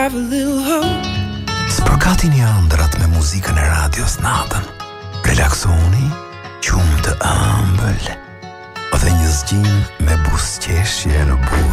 have a little hope. Sprokatini ëndrat me muzikën e radios natën. Relaksoni, qumë të ëmbël dhe një zgjim me buzëqeshje në buzë.